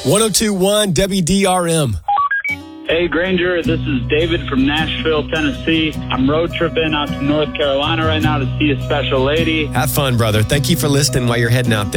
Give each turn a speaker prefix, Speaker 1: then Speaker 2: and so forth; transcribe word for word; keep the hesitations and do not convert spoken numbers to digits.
Speaker 1: one oh two point one W D R M.
Speaker 2: Hey, Granger, this is David from Nashville, Tennessee. I'm road tripping out to North Carolina right now to see a special lady.
Speaker 1: Have fun, brother. Thank you for listening while you're heading out there.